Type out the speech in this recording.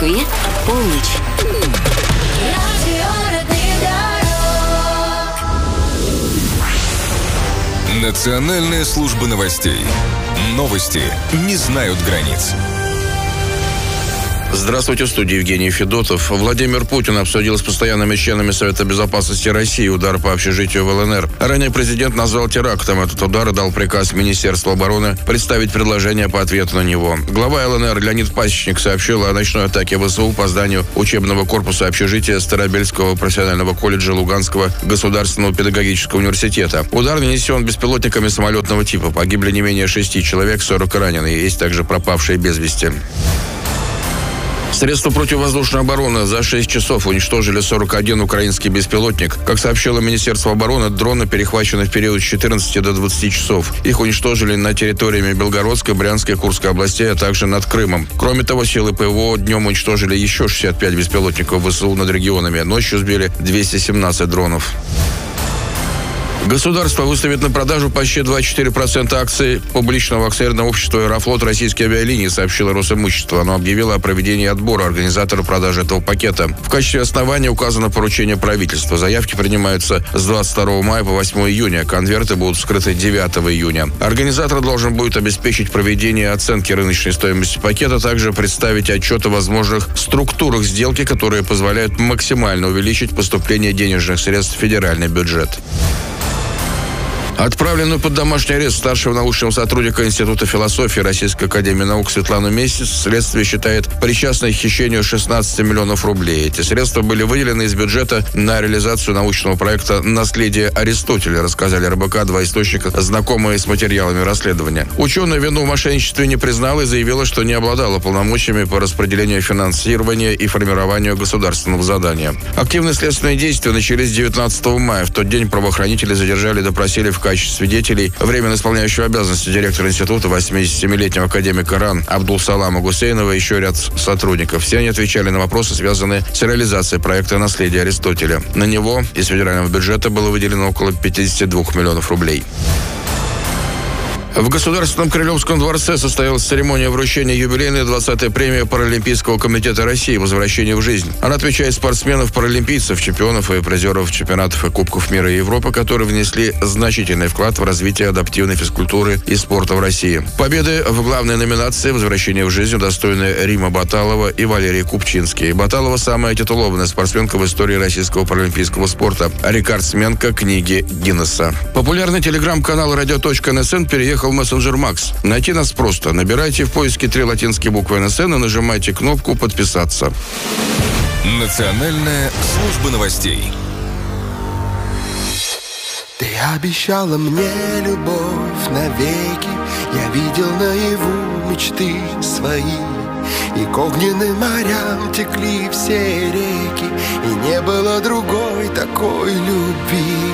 Москве полночь. Национальная служба новостей. Новости не знают границ. Здравствуйте, в студии Евгений Федотов. Владимир Путин обсудил с постоянными членами Совета Безопасности России удар по общежитию в ЛНР. Ранее президент назвал терактом этот удар и дал приказ Министерству обороны представить предложение по ответу на него. Глава ЛНР Леонид Пасечник сообщил о ночной атаке ВСУ по зданию учебного корпуса общежития Старобельского профессионального колледжа Луганского государственного педагогического университета. Удар нанесен беспилотниками самолетного типа. Погибли не менее 6 человек, 40 раненые. Есть также пропавшие без вести. Средства противовоздушной обороны за 6 часов уничтожили 41 украинский беспилотник. Как сообщило Министерство обороны, дроны перехвачены в период с 14 до 20 часов. Их уничтожили на территориями Белгородской, Брянской, Курской областей, а также над Крымом. Кроме того, силы ПВО днем уничтожили еще 65 беспилотников ВСУ над регионами. Ночью сбили 217 дронов. Государство выставит на продажу почти 24% акций публичного акционерного общества «Аэрофлот» российские авиалинии, сообщило Росимущество. Оно объявило о проведении отбора организатора продажи этого пакета. В качестве основания указано поручение правительства. Заявки принимаются с 22 мая по 8 июня. Конверты будут вскрыты 9 июня. Организатор должен будет обеспечить проведение оценки рыночной стоимости пакета, также представить отчет о возможных структурах сделки, которые позволяют максимально увеличить поступление денежных средств в федеральный бюджет. Отправленную под домашний арест старшего научного сотрудника Института философии Российской академии наук Светлану Месяц следствие считает причастной к хищению 16 миллионов рублей. Эти средства были выделены из бюджета на реализацию научного проекта «Наследие Аристотеля», рассказали РБК два источника, знакомые с материалами расследования. Ученая вину в мошенничестве не признала и заявила, что не обладала полномочиями по распределению финансирования и формированию государственного задания. Активные следственные действия начались 19 мая. В тот день правоохранители задержали и допросили в качестве свидетелей временно исполняющего обязанности директора института 87-летнего академика РАН Абдулсалама Гусейнова и еще ряд сотрудников. Все они отвечали на вопросы, связанные с реализацией проекта «Наследие Аристотеля». На него из федерального бюджета было выделено около 52 миллионов рублей. В Государственном Крылевском дворце состоялась церемония вручения юбилейной 20-й премии Паралимпийского комитета России «Возвращение в жизнь». Она отмечает спортсменов-паралимпийцев, чемпионов и призеров чемпионатов и Кубков мира и Европы, которые внесли значительный вклад в развитие адаптивной физкультуры и спорта в России. Победы в главной номинации «Возвращение в жизнь» удостоены Рима Баталова и Валерий Купчинский. Баталова – самая титулованная спортсменка в истории российского паралимпийского спорта, а рекордсменка книги Гиннесса. Популярный телеграм-канал «Радио.НСН» переехал в мессенджер Макс. Найти нас просто. Набирайте в поиске 3 латинские буквы НСН и нажимайте кнопку «Подписаться». Национальная служба новостей. Ты обещала мне любовь навеки. Я видел наяву мечты свои. И к огненным морям текли все реки. И не было другой такой любви.